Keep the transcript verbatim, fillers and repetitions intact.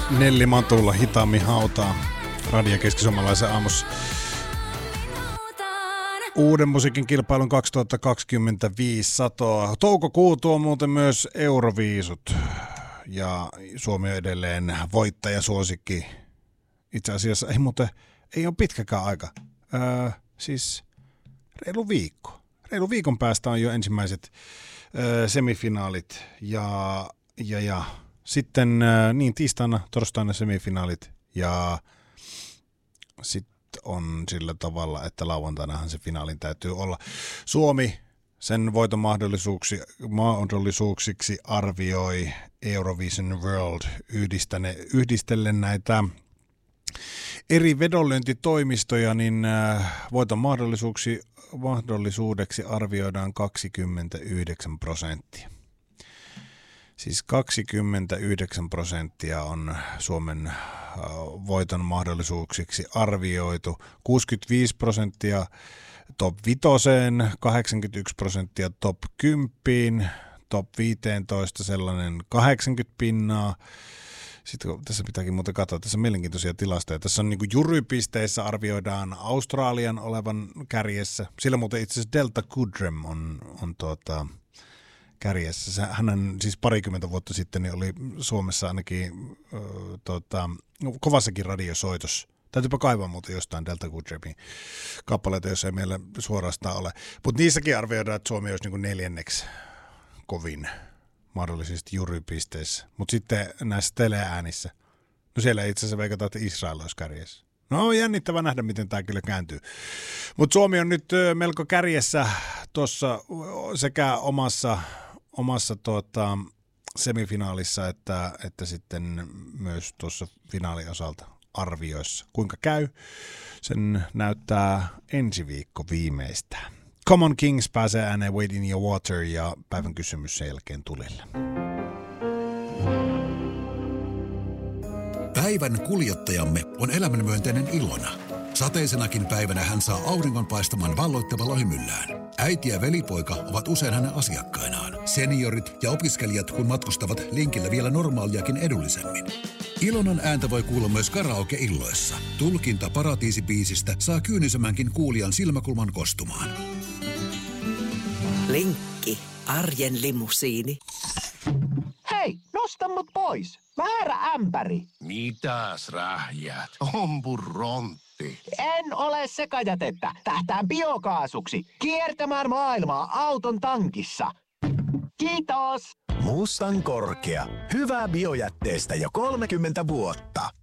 Nelli Matulla hitaammin hautaa Radio Keski-Suomalaisen aamussa. Uuden musiikin kilpailun kaksituhattakaksikymmentäviisi satoa. Toukokuu tuo muuten myös Euroviisut. Ja Suomi on edelleen voittajasuosikki. Itse asiassa ei muuten, ei ole pitkäkään aika. Öö, siis reilu viikko. Reilu viikon päästä on jo ensimmäiset öö, semifinaalit. Ja, ja, ja sitten öö, niin tiistaina, torstaina semifinaalit. Ja sitten on sillä tavalla, että lauantainahan se finaalin täytyy olla. Suomi sen voiton mahdollisuuksi, mahdollisuuksiksi arvioi Eurovision World yhdistellen näitä eri vedonlyöntitoimistoja, niin voiton mahdollisuuksi, mahdollisuudeksi arvioidaan kaksikymmentäyhdeksän prosenttia. Siis kaksikymmentäyhdeksän prosenttia on Suomen voiton mahdollisuuksiksi arvioitu. kuusikymmentäviisi prosenttia top vitoseen, kahdeksankymmentäyksi prosenttia top kymppiin, top viisitoista sellainen kahdeksankymmentä pinnaa. Sitten tässä pitääkin muuten katsoa, tässä on mielenkiintoisia tilastoja. Tässä on niin kuin juryypisteissä arvioidaan Australian olevan kärjessä. Sillä muuten itse asiassa Delta Goodrem on, on tuota, kärjessä. Hänen siis parikymmentä vuotta sitten niin oli Suomessa ainakin äh, tuota, kovassakin radiosoitossa. Täytyypä kaivaa muuten jostain Delta Goodremin kappaleita, jos ei meillä suorastaan ole. Mutta niissäkin arvioidaan, että Suomi olisi niin kuin neljänneksi kovin mahdollisesti juryypisteissä. Mutta sitten näissä teleäänissä, no siellä itse asiassa veikataan, että Israel olisi kärjessä. No on jännittävä nähdä, miten tämä kyllä kääntyy. Mutta Suomi on nyt melko kärjessä tuossa sekä omassa, omassa tuota, semifinaalissa että, että sitten myös tuossa finaalin osalta arvioissa. Kuinka käy? Sen näyttää ensi viikko viimeistään. Common Kings pääsee ääneen Wade in Your Water ja päivän kysymys sen jälkeen tulille. Päivän kuljettajamme on elämänmyönteinen Ilona. Sateisenakin päivänä hän saa auringon paistaman valloittavalla hymyllään. Äiti ja velipoika ovat usein hänen asiakkainaan. Seniorit ja opiskelijat kun matkustavat linkillä vielä normaaliakin edullisemmin. Ilonan ääntä voi kuulla myös karaoke-illoissa. Tulkinta Paratiisi-biisistä saa kyynisemmänkin kuulijan silmäkulman kostumaan. Linkki, arjen limusiini. Hei, nosta mut pois. Väärä ämpäri. Mitäs rähjät? Ompu rontti. En ole sekajätettä. Tähtään biokaasuksi. Kiertämään maailmaa auton tankissa. Kiitos. Mustan korkea. Hyvää biojätteestä jo kolmekymmentä vuotta.